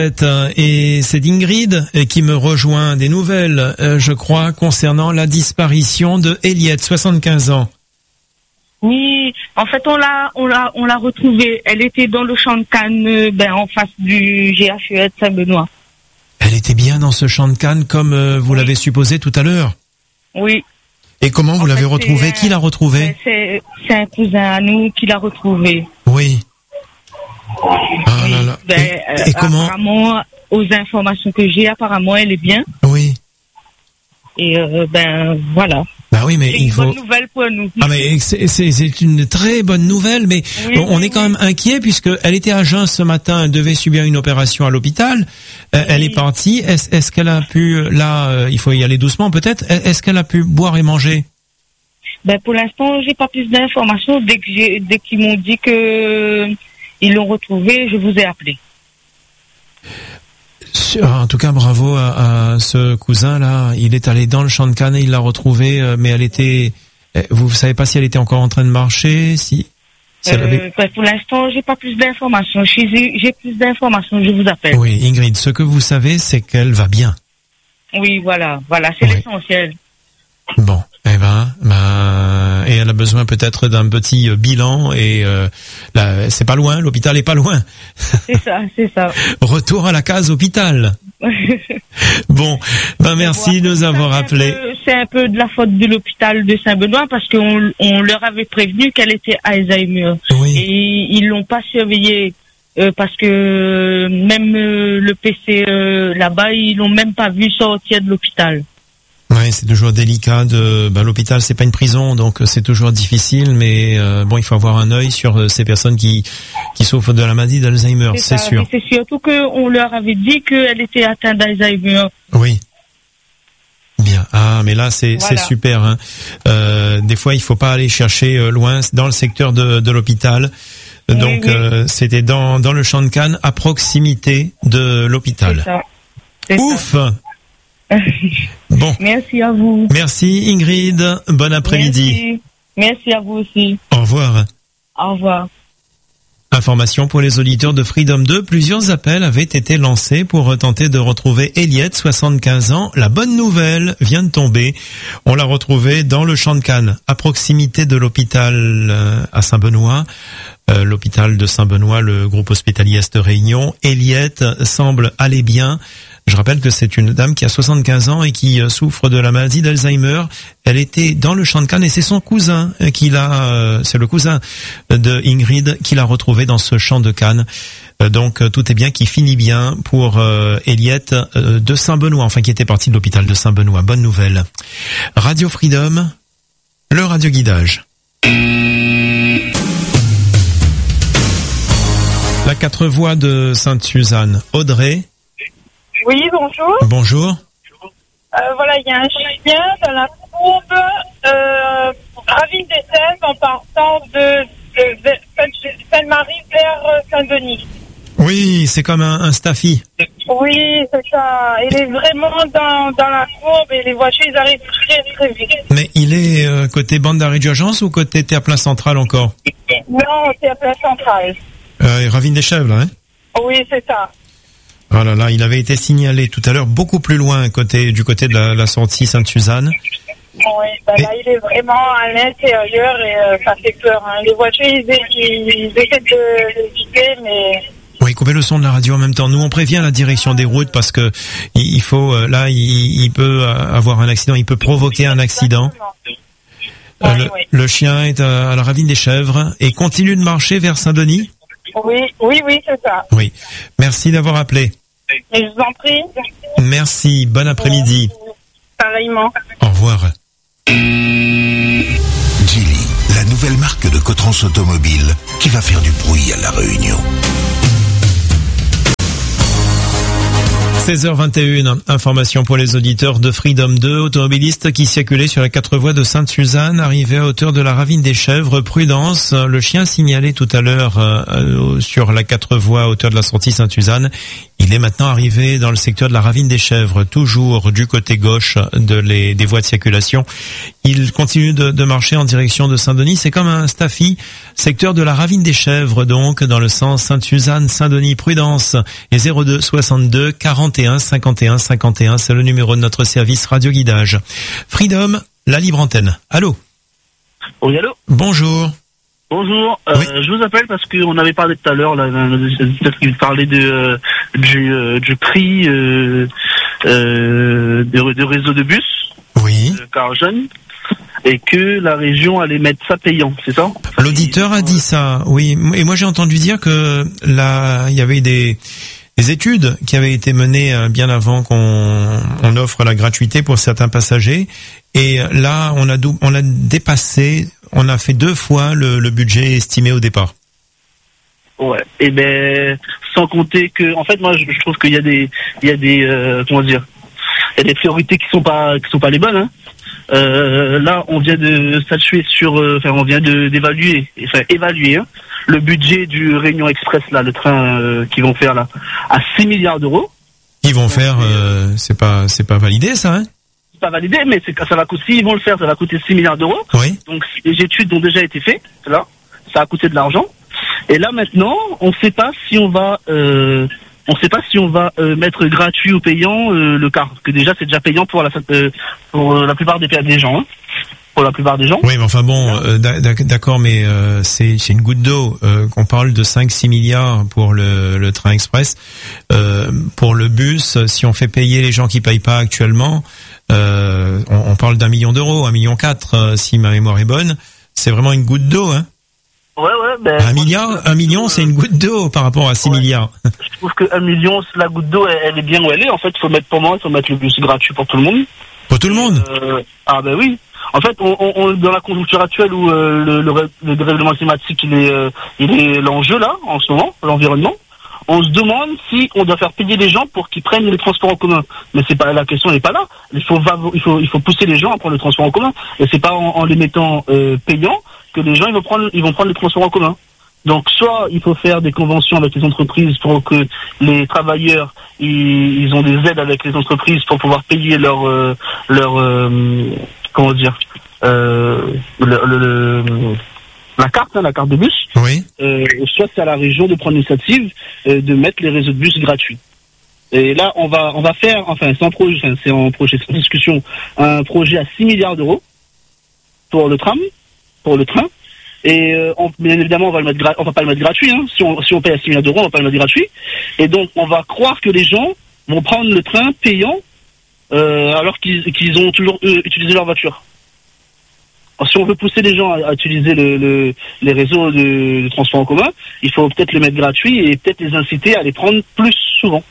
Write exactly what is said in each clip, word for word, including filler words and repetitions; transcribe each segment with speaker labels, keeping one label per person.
Speaker 1: Et c'est Ingrid qui me rejoint des nouvelles, je crois, concernant la disparition de Eliette, soixante-quinze ans.
Speaker 2: Oui, en fait, on l'a, on l'a, on l'a retrouvée. Elle était dans le champ de canne, ben, en face du G H E de Saint-Benoît.
Speaker 1: Elle était bien dans ce champ de canne, comme euh, vous oui. l'avez supposé tout à l'heure.
Speaker 2: Oui.
Speaker 1: Et comment vous en l'avez fait, retrouvée? Qui l'a retrouvée?
Speaker 2: C'est, c'est un cousin à nous qui l'a retrouvée.
Speaker 1: Oui. Ah
Speaker 2: oui.
Speaker 1: là là.
Speaker 2: Ben,
Speaker 1: et,
Speaker 2: euh,
Speaker 1: et comment?
Speaker 2: Apparemment, aux informations que j'ai, apparemment, elle est bien.
Speaker 1: Oui.
Speaker 2: Et euh, ben voilà.
Speaker 1: Bah oui, mais
Speaker 2: c'est
Speaker 1: il
Speaker 2: une
Speaker 1: faut.
Speaker 2: bonne nouvelle pour nous.
Speaker 1: Ah mais c'est c'est, c'est une très bonne nouvelle, mais oui, on, on oui, est quand oui. même inquiet puisque elle était à jeun ce matin, elle devait subir une opération à l'hôpital. Euh, elle est partie. Est-ce, est-ce qu'elle a pu là, euh, il faut y aller doucement peut-être. Est-ce qu'elle a pu boire et manger?
Speaker 2: Ben pour l'instant, j'ai pas plus d'informations. Dès que j'ai, dès qu'ils m'ont dit que ils l'ont retrouvée, je vous ai appelé.
Speaker 1: En tout cas, bravo à, à ce cousin-là. Il est allé dans le champ de canne et il l'a retrouvée, mais elle était. Vous ne savez pas si elle était encore en train de marcher, si. si elle avait...
Speaker 2: euh, pour l'instant, j'ai pas plus d'informations. J'ai, j'ai plus d'informations, je vous appelle.
Speaker 1: Oui, Ingrid, ce que vous savez, c'est qu'elle va bien.
Speaker 2: Oui, voilà, voilà, c'est oui. l'essentiel.
Speaker 1: Bon, eh ben, ben, et elle a besoin peut-être d'un petit bilan et euh, là, c'est pas loin, l'hôpital est pas loin.
Speaker 2: C'est ça, c'est ça.
Speaker 1: Retour à la case hôpital. Bon, ben merci de nous avoir appelés.
Speaker 2: C'est un peu de la faute de l'hôpital de Saint-Benoît parce qu'on on leur avait prévenu qu'elle était Alzheimer.
Speaker 1: Oui.
Speaker 2: Et ils l'ont pas surveillée euh, parce que même euh, le P C euh, là-bas, ils l'ont même pas vu sortir de l'hôpital.
Speaker 1: Ouais, c'est toujours délicat. De, ben, l'hôpital, c'est pas une prison, donc c'est toujours difficile. Mais euh, bon, il faut avoir un œil sur ces personnes qui qui souffrent de la maladie d'Alzheimer, c'est, c'est sûr.
Speaker 2: C'est surtout que on leur avait dit qu'elle était atteinte d'Alzheimer.
Speaker 1: Oui. Bien. Ah, mais là, c'est voilà. c'est super. Hein. Euh, des fois, il faut pas aller chercher loin dans le secteur de de l'hôpital. Oui, donc, oui. Euh, c'était dans dans le champ de canne, à proximité de l'hôpital.
Speaker 2: C'est ça. C'est
Speaker 1: Ouf.
Speaker 2: Ça.
Speaker 1: Bon.
Speaker 2: Merci à vous.
Speaker 1: Merci Ingrid. Bon après-midi.
Speaker 2: Merci. Merci à vous aussi.
Speaker 1: Au revoir.
Speaker 2: Au revoir.
Speaker 1: Information pour les auditeurs de Freedom deux. Plusieurs appels avaient été lancés pour tenter de retrouver Eliette, soixante-quinze ans. La bonne nouvelle vient de tomber. On l'a retrouvée dans le champ de canne, à proximité de l'hôpital à Saint-Benoît. Euh, l'hôpital de Saint-Benoît, le groupe hospitalier Est Réunion. Eliette semble aller bien. Je rappelle que c'est une dame qui a soixante-quinze ans et qui souffre de la maladie d'Alzheimer. Elle était dans le champ de canne et c'est son cousin qui l'a, euh, c'est le cousin de Ingrid qui l'a retrouvée dans ce champ de canne. Euh, donc tout est bien, qui finit bien pour euh, Eliette euh, de Saint-Benoît, enfin qui était partie de l'hôpital de Saint-Benoît. Bonne nouvelle. Radio Freedom, le radio guidage. La quatre voies de Sainte-Suzanne. Audrey.
Speaker 3: Oui, bonjour.
Speaker 1: Bonjour.
Speaker 3: Euh, voilà, il y a un chien dans la courbe euh, Ravine des Sèvres en partant de, de, de Sainte-Marie vers Saint-Denis.
Speaker 1: Oui, c'est comme un, un staffy.
Speaker 3: Oui, c'est ça. Il est vraiment dans, dans la courbe et les voitures, ils arrivent très très vite.
Speaker 1: Mais il est euh, côté bande d'arrêt d'urgence ou côté terre-plein central encore?
Speaker 3: Non, terre-plein central.
Speaker 1: Euh, Ravine des Chèvres, là, hein?
Speaker 3: Oui, c'est ça.
Speaker 1: Oh là là, il avait été signalé tout à l'heure beaucoup plus loin, côté du côté de la, la sortie Sainte-Suzanne.
Speaker 3: Oui, bah là, il est vraiment à l'intérieur et euh, ça fait peur. Hein. Les voitures, ils, ils, ils essaient de l'éviter, mais...
Speaker 1: Oui, coupez le son de la radio en même temps. Nous, on prévient la direction des routes parce que il faut, là, il, il peut avoir un accident, il peut provoquer un accident. Euh, le, oui. le chien est à, à la Ravine des Chèvres et continue de marcher vers Saint-Denis.
Speaker 3: Oui, oui, oui, c'est ça.
Speaker 1: Oui. Merci d'avoir appelé.
Speaker 3: Et je vous en prie.
Speaker 1: Merci. Bon après-midi.
Speaker 3: Pareillement.
Speaker 1: Au revoir.
Speaker 4: Geely, la nouvelle marque de Cotrans Automobile qui va faire du bruit à La Réunion.
Speaker 1: seize heures vingt et une, information pour les auditeurs de Freedom deux, automobiliste qui circulait sur la quatre voies de Sainte-Suzanne, arrivé à hauteur de la Ravine des Chèvres, prudence, le chien signalé tout à l'heure euh, sur la quatre voies à hauteur de la sortie Sainte-Suzanne, Il est maintenant arrivé dans le secteur de la Ravine des Chèvres, toujours du côté gauche de les, des voies de circulation. Il continue de, de marcher en direction de Saint-Denis. C'est comme un staffy, secteur de la Ravine des Chèvres, donc dans le sens Sainte-Suzanne, Saint-Denis, Prudence. Et zéro deux soixante-deux quarante et un cinquante et un cinquante et un, c'est le numéro de notre service radio guidage. Freedom, la libre antenne. Allô?
Speaker 5: Oui, allô?
Speaker 1: Bonjour.
Speaker 5: Bonjour, euh, oui. Je vous appelle parce qu'on avait parlé tout à l'heure, là, peut-être qu'il parlait de, euh, du, euh, du prix euh, euh, de, de réseau de bus,
Speaker 1: oui.
Speaker 5: de car jeune, et que la région allait mettre ça payant, c'est ça?
Speaker 1: L'auditeur a dit ça, oui. Et moi j'ai entendu dire que là, il y avait des... des études qui avaient été menées bien avant qu'on on offre la gratuité pour certains passagers. Et là, on a, dou- on a dépassé, on a fait deux fois le, le budget estimé au départ.
Speaker 5: Ouais. Et ben, sans compter que, en fait, moi, je, je trouve qu'il y a des, il y a des, euh, comment dire, il y a des priorités qui sont pas, qui sont pas les bonnes. Hein. Euh, là, on vient de statuer sur, euh, enfin, on vient de d'évaluer, enfin, évaluer hein, le budget du Réunion Express, là, le train euh, qu'ils vont faire là, à six milliards d'euros.
Speaker 1: Ils vont faire, euh, c'est pas, c'est pas validé ça, hein?
Speaker 5: C'est pas validé, mais c'est ça va coûter. S'ils vont le faire, ça va coûter six milliards d'euros.
Speaker 1: Oui.
Speaker 5: Donc les études ont déjà été faites, là, ça a coûté de l'argent. Et là maintenant, on ne sait pas si on va, euh, on sait pas si on va euh, mettre gratuit ou payant euh, le car, parce que déjà c'est déjà payant pour la euh, pour euh, la plupart des, des gens. Hein. Pour la plupart des gens.
Speaker 1: Oui, mais enfin bon, euh, d'accord, mais euh, c'est, c'est une goutte d'eau. Euh, qu'on parle de cinq six milliards pour le, le train express. Euh, pour le bus, si on fait payer les gens qui payent pas actuellement, euh, on, on parle d'un million d'euros, un million quatre, euh, si ma mémoire est bonne. C'est vraiment une goutte d'eau, hein.
Speaker 5: Ouais, ouais, ben.
Speaker 1: Un milliard, un million, c'est une goutte d'eau par rapport à six
Speaker 5: ouais.
Speaker 1: milliards.
Speaker 5: Je trouve que un million, la goutte d'eau, elle, elle est bien où elle est. En fait, il faut mettre pour moi, il faut mettre le bus gratuit pour tout le monde.
Speaker 1: Pour tout le monde.
Speaker 5: Euh, ah ben oui. En fait, on, on, on, dans la conjoncture actuelle où euh, le, le, le dérèglement climatique il est, euh, il est l'enjeu là, en ce moment, l'environnement, on se demande si on doit faire payer les gens pour qu'ils prennent les transports en commun. Mais c'est pas la question n'est pas là. Il faut, il faut, il faut pousser les gens à prendre le transport en commun. Et c'est pas en, en les mettant euh, payants que les gens ils vont prendre, ils vont prendre les transports en commun. Donc soit il faut faire des conventions avec les entreprises pour que les travailleurs ils, ils ont des aides avec les entreprises pour pouvoir payer leur euh, leur euh, comment dire euh, le, le, le, la carte hein, la carte de bus.
Speaker 1: Oui.
Speaker 5: Euh, soit c'est à la région de prendre l'initiative euh, de mettre les réseaux de bus gratuits. Et là on va on va faire enfin c'est en projet enfin, c'est en projet c'est en discussion un projet à six milliards d'euros pour le tram pour le train. Et euh, on, bien évidemment, on va le mettre, gra- on va pas le mettre gratuit. Hein. Si on si on paye à six milliards d'euros, on va pas le mettre gratuit. Et donc, on va croire que les gens vont prendre le train payant euh, alors qu'ils qu'ils ont toujours eux, utilisé leur voiture. Alors, si on veut pousser les gens à, à utiliser le, le, les réseaux de, de transport en commun, il faut peut-être le mettre gratuit et peut-être les inciter à les prendre plus souvent.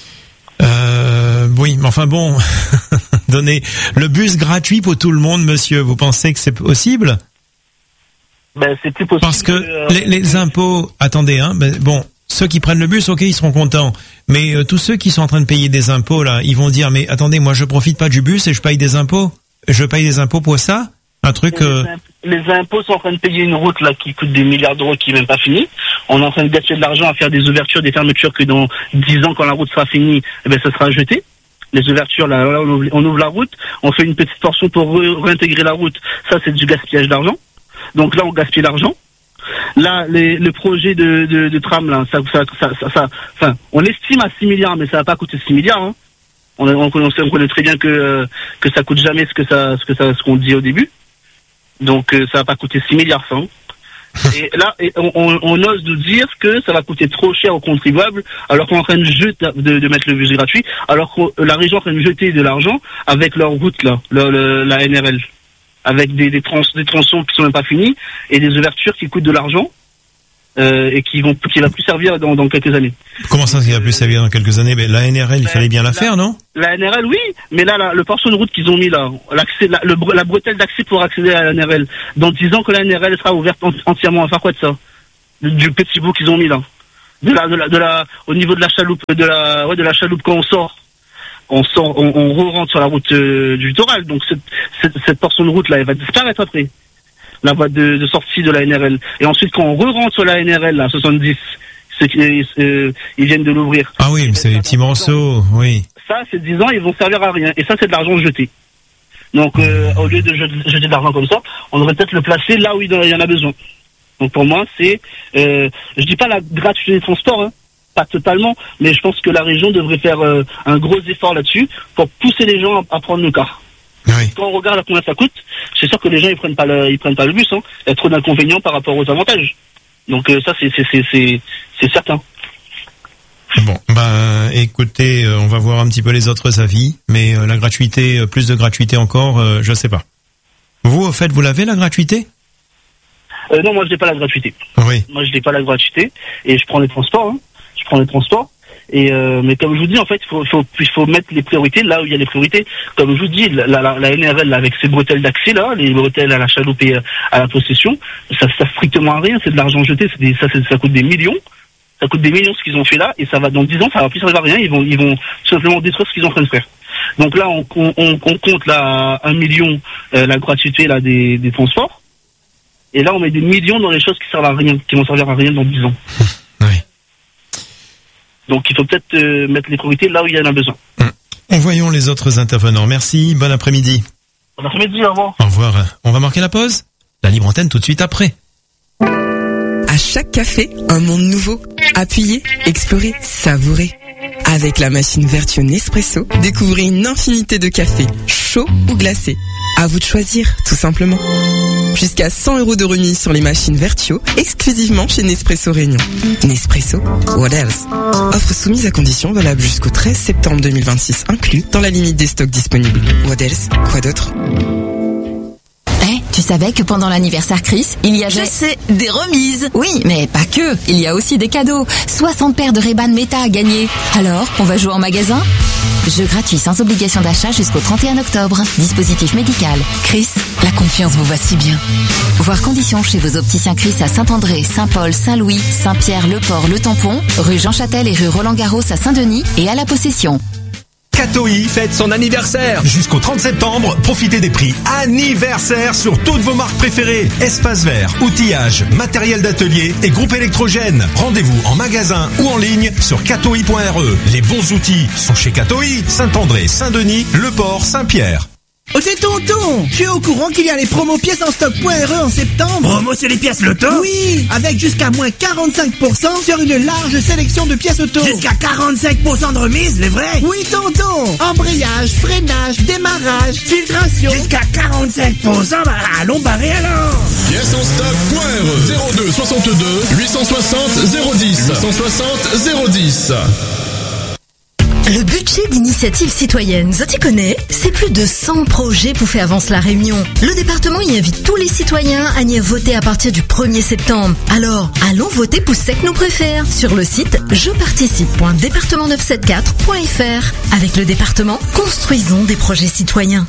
Speaker 1: Euh, oui, mais enfin bon, donner le bus gratuit pour tout le monde, monsieur. Vous pensez que c'est possible?
Speaker 5: Ben, c'est plus possible.
Speaker 1: Parce que euh, les, les impôts, attendez, hein, ben, bon, ceux qui prennent le bus, ok, ils seront contents. Mais euh, tous ceux qui sont en train de payer des impôts, là, ils vont dire, mais attendez, moi je profite pas du bus et je paye des impôts. Je paye des impôts pour ça? Un truc... Euh...
Speaker 5: Les, imp- les impôts sont en train de payer une route là qui coûte des milliards d'euros qui est même pas finie. On est en train de gaspiller de l'argent à faire des ouvertures, des fermetures que dans dix ans, quand la route sera finie, eh ben, ça sera jeté. Les ouvertures, là, là on, ouvre, on ouvre la route, on fait une petite portion pour re- réintégrer la route. Ça, c'est du gaspillage d'argent. Donc là, on gaspille l'argent. Là, les, le projet de, de, de tram, là, ça, ça, ça, ça, ça, enfin, on estime à six milliards, mais ça va pas coûter six milliards. Hein. On, on, on, sait, on connaît très bien que euh, que ça coûte jamais ce que ça, ce que ça, ce qu'on dit au début. Donc euh, ça va pas coûter six milliards, ça. Hein. Et là, et on, on, on ose nous dire que ça va coûter trop cher aux contribuables, alors qu'on est en train de, jeter, de, de mettre le bus gratuit, alors que la région est en train de jeter de l'argent avec leur route là, le, le, la N R L. Avec des, des, trans, des tronçons qui sont même pas finis et des ouvertures qui coûtent de l'argent euh, et qui vont qui va plus servir dans, dans quelques années.
Speaker 1: Comment ça, qui va plus servir dans quelques années? Mais la N R L, il fallait bien la, la faire, non?
Speaker 5: La N R L, oui, mais là, la, le portion de route qu'ils ont mis là, l'accès, la, le, la bretelle d'accès pour accéder à la N R L. Dans dix ans que la N R L sera ouverte entièrement, à faire quoi de ça? Du, du petit bout qu'ils ont mis là, de la, de la, de la, au niveau de la chaloupe, de la, ouais, de la chaloupe quand on sort. On sort, on, on re-rentre sur la route euh, du littoral, donc cette, cette, cette portion de route là, elle va disparaître après, la voie de, de sortie de la N R L. Et ensuite, quand on re-rentre sur la N R L, là, soixante-dix, c'est qu'ils euh, ils viennent de l'ouvrir.
Speaker 1: Ah oui, mais c'est des petits morceaux, oui.
Speaker 5: Ça, c'est dix ans, ils vont servir à rien. Et ça, c'est de l'argent jeté. Donc, euh, au lieu de jeter, jeter de l'argent comme ça, on devrait peut-être le placer là où il y en a besoin. Donc, pour moi, c'est, euh, je dis pas la gratuité des transports, hein, pas totalement, mais je pense que la région devrait faire euh, un gros effort là-dessus pour pousser les gens à, à prendre le car.
Speaker 1: Oui.
Speaker 5: Quand on regarde à combien ça coûte, c'est sûr que les gens ils prennent pas le, ils prennent pas le bus. Hein. Il y a trop d'inconvénients par rapport aux avantages. Donc euh, ça, c'est c'est c'est c'est c'est certain.
Speaker 1: Bon, bah écoutez, euh, on va voir un petit peu les autres avis, mais euh, la gratuité, euh, plus de gratuité encore, euh, je sais pas. Vous, au fait, vous l'avez la gratuité?
Speaker 5: Euh, non, moi je n'ai pas la gratuité.
Speaker 1: Oui.
Speaker 5: Moi je n'ai pas la gratuité et je prends les transports. Hein. Je prends les transports. Et euh, mais comme je vous dis, en fait, il faut, faut, il faut mettre les priorités là où il y a les priorités. Comme je vous dis, la, la, la N R L avec ses bretelles d'accès là, les bretelles à la chaloupe et à la possession, ça sert strictement à rien. C'est de l'argent jeté. C'est des, ça, c'est, ça coûte des millions. Ça coûte des millions ce qu'ils ont fait là, et ça va dans dix ans, ça va plus servir à rien. Ils vont, ils vont tout simplement détruire ce qu'ils sont en train de faire. Donc là, on, on, on compte là un million euh, la gratuité là des, des transports. Et là, on met des millions dans les choses qui servent à rien, qui vont servir à rien dans dix ans.
Speaker 1: Oui.
Speaker 5: Donc, il faut peut-être euh, mettre les priorités là où il y en a besoin.
Speaker 1: Hum. Voyons les autres intervenants. Merci, bon après-midi.
Speaker 5: Bon après-midi, au revoir.
Speaker 1: Au revoir. On va marquer la pause. La libre antenne tout de suite après.
Speaker 6: À chaque café, un monde nouveau. Appuyez, explorez, savourez. Avec la machine Vertuo Nespresso, découvrez une infinité de cafés, chauds ou glacés. À vous de choisir, tout simplement. Jusqu'à cent euros de remise sur les machines Vertuo, exclusivement chez Nespresso Réunion. Nespresso, what else? Offre soumise à conditions valable jusqu'au treize septembre deux mille vingt-six inclus, dans la limite des stocks disponibles. What else? Quoi d'autre?
Speaker 7: Tu savais que pendant l'anniversaire Chris, il y avait...
Speaker 8: Je sais, des remises.
Speaker 7: Oui, mais pas que. Il y a aussi des cadeaux. soixante paires de Ray-Ban Meta à gagner. Alors, on va jouer en magasin ? Jeu gratuit sans obligation d'achat jusqu'au trente et un octobre. Dispositif médical.
Speaker 8: Chris, la confiance vous va si bien.
Speaker 7: Voir conditions chez vos opticiens Chris à Saint-André, Saint-Paul, Saint-Louis, Saint-Pierre, Le Port, Le Tampon, rue Jean Châtel et rue Roland-Garros à Saint-Denis et à La Possession.
Speaker 9: Katoï fête son anniversaire. Jusqu'au trente septembre, profitez des prix anniversaire sur toutes vos marques préférées. Espace vert, outillage, matériel d'atelier et groupe électrogène. Rendez-vous en magasin ou en ligne sur katoï point r e. Les bons outils sont chez Katoï, Saint-André, Saint-Denis, Le Port, Saint-Pierre.
Speaker 10: Oh, c'est tonton! Tu es au courant qu'il y a les promos pièces en stock.re en septembre?
Speaker 11: Promo, c'est les pièces loto?
Speaker 10: Oui! Avec jusqu'à moins quarante-cinq pour cent sur une large sélection de pièces auto.
Speaker 11: Jusqu'à quarante-cinq pour cent de remise, c'est vrai?
Speaker 10: Oui, tonton! Embrayage, freinage, démarrage, filtration.
Speaker 11: Jusqu'à quarante-cinq pour cent? Bah, allons barrer alors!
Speaker 12: Pièces en stock.re zéro deux soixante-deux huit cent soixante zéro dix huit cent soixante zéro dix.
Speaker 8: Le budget d'initiative citoyenne, ça t'y connais? C'est plus de cent projets pour faire avancer la Réunion. Le département y invite tous les citoyens à y voter à partir du premier septembre. Alors, allons voter pour ceux que nous préfèrent sur le site je participe point département neuf cent soixante-quatre point f r. Avec le département, construisons des projets citoyens.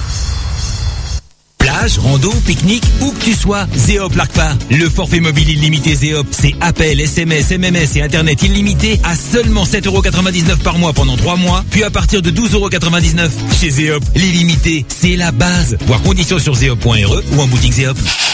Speaker 13: Plage, rando, pique-nique, où que tu sois, Zéop largue pas. Le forfait mobile illimité Zéop, c'est appel, S M S, M M S et Internet illimité à seulement sept euros quatre-vingt-dix-neuf par mois pendant trois mois, puis à partir de douze euros quatre-vingt-dix-neuf. Chez Zéop, l'illimité, c'est la base. Voir conditions sur zéop point r e ou en boutique Zéop.